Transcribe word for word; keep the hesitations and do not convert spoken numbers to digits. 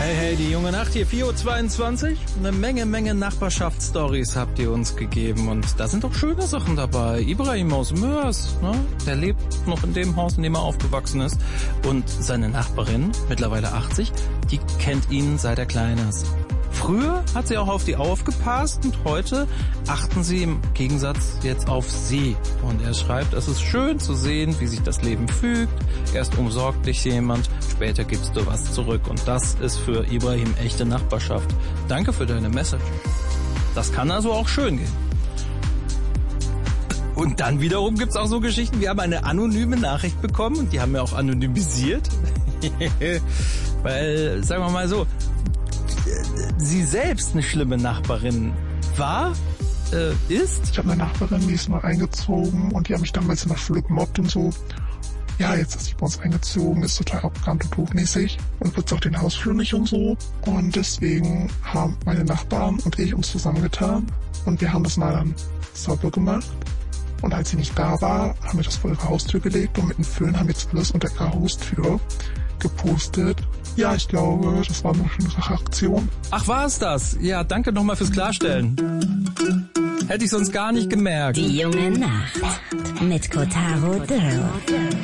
Hey, hey, die junge Nacht hier, vier Uhr zweiundzwanzig. Eine Menge, Menge Nachbarschaftsstories habt ihr uns gegeben. Und da sind auch schöne Sachen dabei. Ibrahim aus Mörs, ne? Der lebt noch in dem Haus, in dem er aufgewachsen ist. Und seine Nachbarin, mittlerweile achtzig, die kennt ihn seit er klein ist. Früher hat sie auch auf die aufgepasst und heute achten sie im Gegensatz jetzt auf sie. Und er schreibt, es ist schön zu sehen, wie sich das Leben fügt. Erst umsorgt dich jemand, später gibst du was zurück. Und das ist für Ibrahim echte Nachbarschaft. Danke für deine Message. Das kann also auch schön gehen. Und dann wiederum gibt's auch so Geschichten, wir haben eine anonyme Nachricht bekommen und die haben wir auch anonymisiert. Weil, sagen wir mal so, sie selbst eine schlimme Nachbarin war, äh, ist. Ich habe eine Nachbarin, die ist neu eingezogen und die hat mich damals in der Schule gemobbt und so. Ja, jetzt ist sie bei uns eingezogen, ist total arrogant und hochnäsig und putzt auch den Hausflur nicht und so. Und deswegen haben meine Nachbarn und ich uns zusammengetan und wir haben das mal dann sauber gemacht. Und als sie nicht da war, haben wir das vor ihre Haustür gelegt und mit dem Föhn haben wir jetzt alles unter ihrer Haustür gepostet. Ja, ich glaube, das war eine schöne Aktion. Ach, war es das? Ja, danke nochmal fürs Klarstellen. Hätte ich sonst gar nicht gemerkt. Die junge Nacht mit Kotaro Dürr.